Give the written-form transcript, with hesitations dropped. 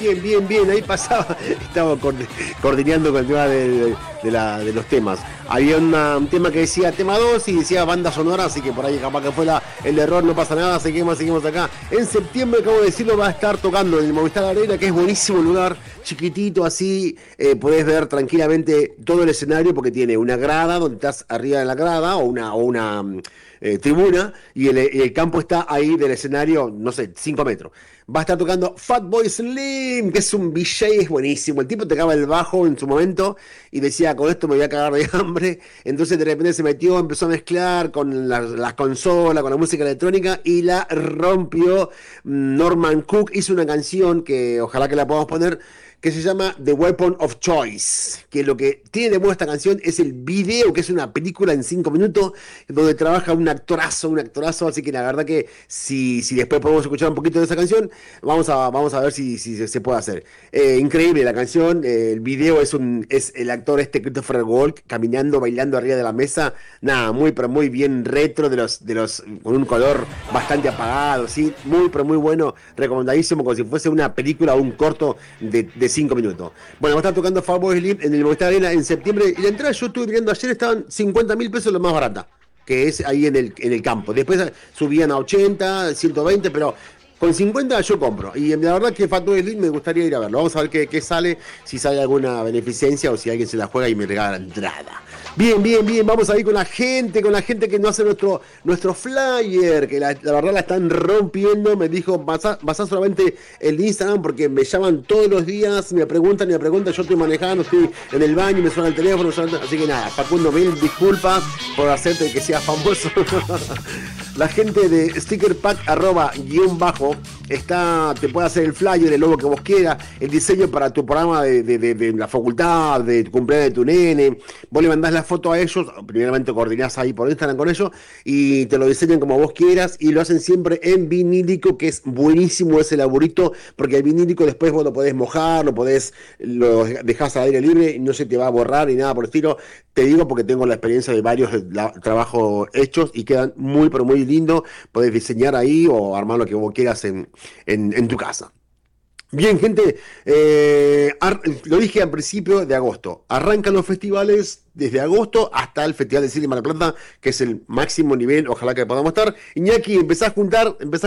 Bien. Ahí pasaba, estaba coordinando con el tema de los temas. Había un tema que decía tema 2 y decía banda sonora, así que por ahí capaz que fue el error, no pasa nada, seguimos acá. En septiembre, acabo de decirlo, va a estar tocando en el Movistar Arena, que es buenísimo el lugar, chiquitito así, podés ver tranquilamente todo el escenario porque tiene una grada donde estás arriba de la grada o una tribuna y el campo está ahí del escenario, no sé, 5 metros. Va a estar tocando Fatboy Slim, que es un VJ, es buenísimo. El tipo tocaba el bajo en su momento y decía, con esto me voy a cagar de hambre. Entonces de repente se metió, empezó a mezclar con las consolas, con la música electrónica y la rompió. Norman Cook hizo una canción que ojalá que la podamos poner, que se llama The Weapon of Choice, que lo que tiene de buena esta canción es el video, que es una película en 5 minutos, donde trabaja un actorazo, así que la verdad que si después podemos escuchar un poquito de esa canción, vamos a ver si se puede hacer. Increíble la canción, el video es el actor Christopher Walken caminando, bailando arriba de la mesa, nada, pero muy bien retro, con un color bastante apagado, ¿sí? Pero muy bueno, recomendadísimo, como si fuese una película o un corto de 5 minutos. Bueno, va a estar tocando Fatboy Slim en el Movistar Arena en septiembre. Y la entrada, yo estuve viendo ayer, estaban 50.000 pesos lo más barata, que es ahí en el campo. Después subían a 80, 120, pero con 50 yo compro. Y la verdad que Fatboy Slim me gustaría ir a verlo. Vamos a ver qué sale, si sale alguna beneficencia o si alguien se la juega y me regala la entrada. Bien. Vamos a ir con la gente que no hace nuestro flyer, que la verdad la están rompiendo. Me dijo, basá solamente el Instagram porque me llaman todos los días, me preguntan, yo estoy manejando, estoy en el baño, me suena el teléfono, así que nada, Facundo, mil disculpas por hacerte que seas famoso. La gente de stickerpack _, te puede hacer el flyer, el logo que vos quieras, el diseño para tu programa de la facultad, de tu cumpleaños de tu nene. Vos le mandás la foto a ellos, primeramente coordinás ahí por Instagram con ellos y te lo diseñan como vos quieras y lo hacen siempre en vinílico, que es buenísimo ese laburito, porque el vinílico después vos lo podés mojar, lo dejás al aire libre y no se te va a borrar ni nada por el estilo. Te digo porque tengo la experiencia de varios trabajos hechos y quedan pero muy lindo. Podés diseñar ahí o armar lo que vos quieras en tu casa. Bien, gente, lo dije al principio de agosto. Arrancan los festivales desde agosto hasta el Festival de Cine de Mar del Plata, que es el máximo nivel, ojalá que podamos estar. Iñaki, empezás a juntar